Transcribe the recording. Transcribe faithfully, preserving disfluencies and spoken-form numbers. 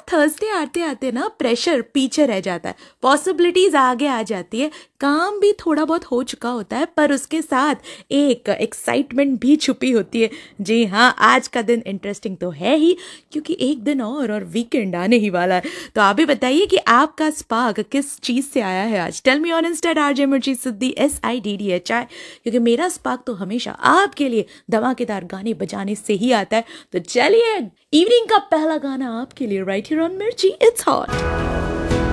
Thursday आते आते ना प्रेशर पीछे रह जाता है, पॉसिबिलिटीज आगे आ जाती है, काम भी थोड़ा बहुत हो चुका होता है, पर उसके साथ एक एक्साइटमेंट भी छुपी होती है। जी हाँ, आज का दिन इंटरेस्टिंग तो है ही, क्योंकि एक दिन और और वीकेंड आने ही वाला है। तो आप भी बताइए कि आपका स्पार्क किस चीज़ से आया है आज। Tell me on instead RJ मिर्ची सिद्धि, S I D D H I, क्योंकि मेरा स्पार्क तो हमेशा आपके लिए धमाकेदार गाने बजाने से ही आता है। तो चलिए, इवनिंग का पहला गाना आपके लिए राइट हियर ऑन मिर्ची, इट्स हॉट।